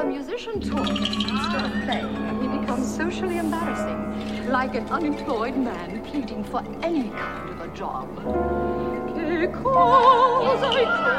musician talks instead of playing, he becomes socially embarrassing, like an unemployed man pleading for any kind of a job. Because I